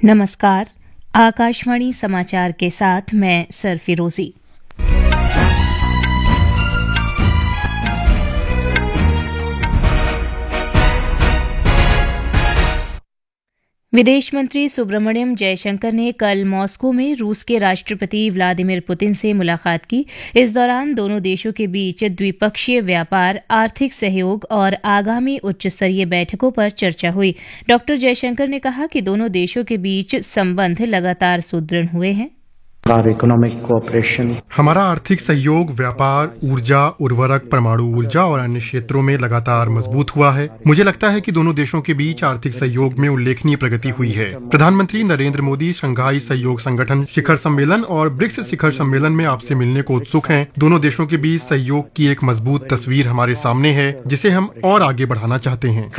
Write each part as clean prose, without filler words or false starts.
नमस्कार। आकाशवाणी समाचार के साथ मैं सरफिरोजी। विदेश मंत्री सुब्रमण्यम जयशंकर ने कल मॉस्को में रूस के राष्ट्रपति व्लादिमीर पुतिन से मुलाकात की। इस दौरान दोनों देशों के बीच द्विपक्षीय व्यापार, आर्थिक सहयोग और आगामी उच्च स्तरीय बैठकों पर चर्चा हुई। डॉ जयशंकर ने कहा कि दोनों देशों के बीच संबंध लगातार सुदृढ़ हुए हैं। हमारा आर्थिक सहयोग, व्यापार, ऊर्जा, उर्वरक, परमाणु ऊर्जा और अन्य क्षेत्रों में लगातार मजबूत हुआ है। मुझे लगता है कि दोनों देशों के बीच आर्थिक सहयोग में उल्लेखनीय प्रगति हुई है। प्रधानमंत्री नरेंद्र मोदी शंघाई सहयोग संगठन शिखर सम्मेलन और ब्रिक्स शिखर सम्मेलन में आपसे मिलने को उत्सुक हैं। दोनों देशों के बीच सहयोग की एक मजबूत तस्वीर हमारे सामने है, जिसे हम और आगे बढ़ाना चाहते हैं।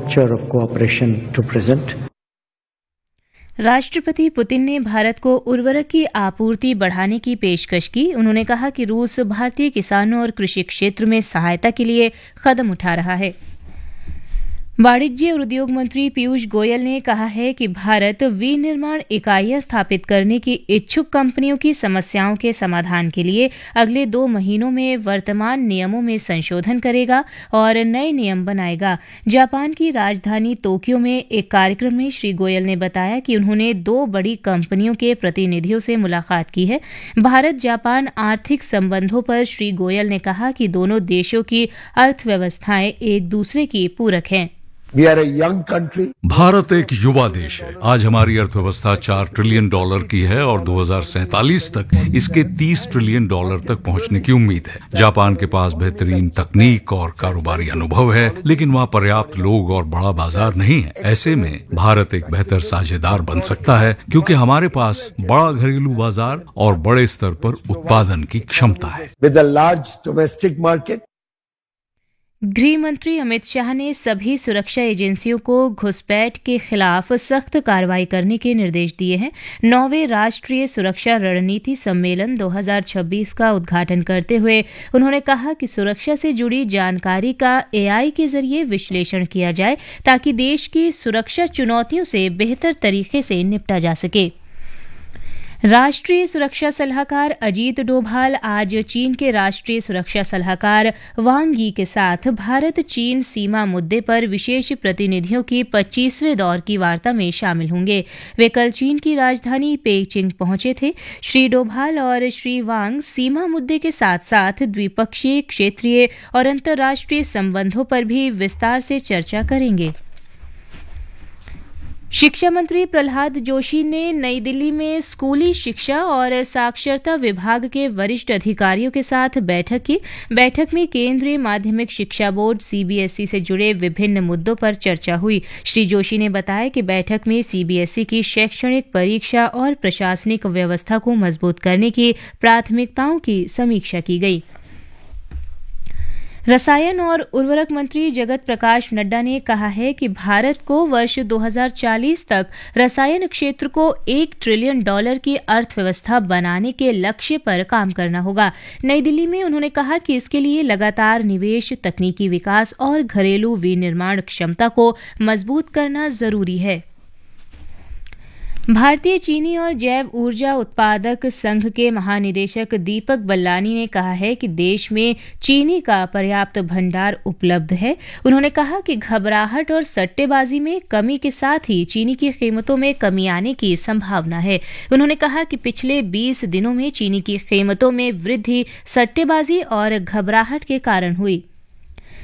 राष्ट्रपति पुतिन ने भारत को उर्वरक की आपूर्ति बढ़ाने की पेशकश की। उन्होंने कहा कि रूस भारतीय किसानों और कृषि क्षेत्र में सहायता के लिए कदम उठा रहा है। वाणिज्य और उद्योग मंत्री पीयूष गोयल ने कहा है कि भारत विनिर्माण इकाइयां स्थापित करने की इच्छुक कंपनियों की समस्याओं के समाधान के लिए अगले 2 महीनों में वर्तमान नियमों में संशोधन करेगा और नए नियम बनाएगा। जापान की राजधानी तोक्यो में एक कार्यक्रम में श्री गोयल ने बताया कि उन्होंने 2 बड़ी कंपनियों के प्रतिनिधियों से मुलाकात की है। भारत जापान आर्थिक संबंधों पर श्री गोयल ने कहा कि दोनों देशों की अर्थव्यवस्थाएं एक दूसरे की पूरक हैं। भारत एक युवा देश है। आज हमारी अर्थव्यवस्था $4 ट्रिलियन की है और 2047 तक इसके $30 ट्रिलियन तक पहुंचने की उम्मीद है। जापान के पास बेहतरीन तकनीक और कारोबारी अनुभव है, लेकिन वहाँ पर्याप्त लोग और बड़ा बाजार नहीं है। ऐसे में भारत एक बेहतर साझेदार बन सकता है, क्योंकि हमारे पास बड़ा घरेलू बाजार और बड़े स्तर पर उत्पादन की क्षमता है। गृह मंत्री अमित शाह ने सभी सुरक्षा एजेंसियों को घुसपैठ के खिलाफ सख्त कार्रवाई करने के निर्देश दिए हैं। 9वें राष्ट्रीय सुरक्षा रणनीति सम्मेलन 2026 का उद्घाटन करते हुए उन्होंने कहा कि सुरक्षा से जुड़ी जानकारी का AI के जरिए विश्लेषण किया जाए, ताकि देश की सुरक्षा चुनौतियों से बेहतर तरीके से निपटा जा सके। राष्ट्रीय सुरक्षा सलाहकार अजीत डोभाल आज चीन के राष्ट्रीय सुरक्षा सलाहकार वांग यी के साथ भारत चीन सीमा मुद्दे पर विशेष प्रतिनिधियों की 25वें दौर की वार्ता में शामिल होंगे। वे कल चीन की राजधानी पेइचिंग पहुंचे थे। श्री डोभाल और श्री वांग सीमा मुद्दे के साथ साथ द्विपक्षीय, क्षेत्रीय और अंतर्राष्ट्रीय संबंधों पर भी विस्तार से चर्चा करेंगे। शिक्षा मंत्री प्रहलाद जोशी ने नई दिल्ली में स्कूली शिक्षा और साक्षरता विभाग के वरिष्ठ अधिकारियों के साथ बैठक की। बैठक में केंद्रीय माध्यमिक शिक्षा बोर्ड CBSE से जुड़े विभिन्न मुद्दों पर चर्चा हुई। श्री जोशी ने बताया कि बैठक में CBSE की शैक्षणिक परीक्षा और प्रशासनिक व्यवस्था को मजबूत करने की प्राथमिकताओं की समीक्षा की गई। रसायन और उर्वरक मंत्री जगत प्रकाश नड्डा ने कहा है कि भारत को वर्ष 2040 तक रसायन क्षेत्र को $1 ट्रिलियन की अर्थव्यवस्था बनाने के लक्ष्य पर काम करना होगा। नई दिल्ली में उन्होंने कहा कि इसके लिए लगातार निवेश, तकनीकी विकास और घरेलू विनिर्माण क्षमता को मजबूत करना जरूरी है। भारतीय चीनी और जैव ऊर्जा उत्पादक संघ के महानिदेशक दीपक बल्लानी ने कहा है कि देश में चीनी का पर्याप्त भंडार उपलब्ध है। उन्होंने कहा कि घबराहट और सट्टेबाजी में कमी के साथ ही चीनी की कीमतों में कमी आने की संभावना है। उन्होंने कहा कि पिछले 20 दिनों में चीनी की कीमतों में वृद्धि सट्टेबाजी और घबराहट के कारण हुई।